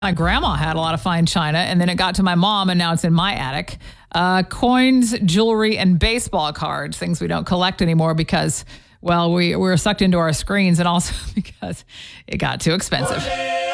My grandma had a lot of fine china, and then it got to my mom, and now it's in my attic. Coins, jewelry, and baseball cards, things we don't collect anymore because, well, we're sucked into our screens, and also because it got too expensive.